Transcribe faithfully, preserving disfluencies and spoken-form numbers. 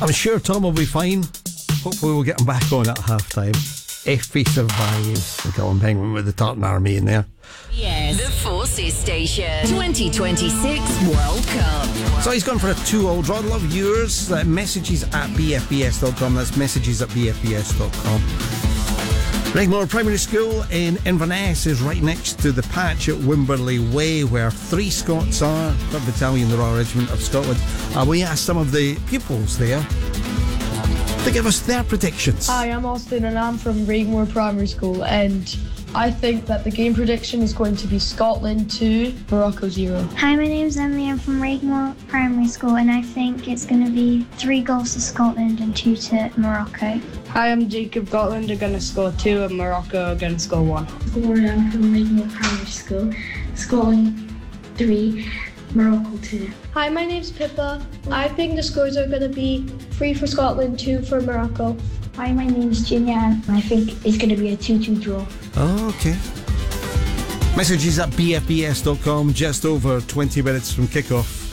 I'm sure Tom will be fine. Hopefully we'll get him back on at half time. If he survives. The Colin Penguin with the Tartan Army in there. Yes, the Forces Station twenty twenty-six World Cup. So he's gone for a two-all draw. Love yours. Uh, messages at b f b s dot com. That's messages at b f b s dot com. Regmore Primary School in Inverness is right next to the patch at Wimberley Way, where three Scots are, third Battalion, the Royal Regiment of Scotland. Uh, we asked some of the pupils there to give us their predictions. Hi, I'm Austin and I'm from Regmore Primary School, and I think that the game prediction is going to be Scotland two, Morocco zero. Hi, my name's Emily. I'm from Regmore Primary School, and I think it's going to be three goals to Scotland and two to Morocco. Hi, I'm Jacob. Scotland are going to score two and Morocco are going to score one. Gloria, I'm from Regmore Primary School. Scotland three, Morocco two. Hi, my name's Pippa. I think the scores are going to be three for Scotland, two for Morocco. Hi, my name's Junior, and I think it's going to be a two-two draw. Oh, okay. Messages at b f b s dot com, just over twenty minutes from kickoff.